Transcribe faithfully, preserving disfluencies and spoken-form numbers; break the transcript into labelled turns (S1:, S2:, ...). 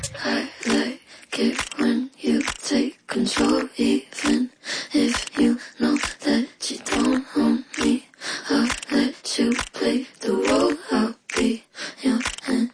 S1: I like it when you take control, even if you know that you don't own me. I'll let you play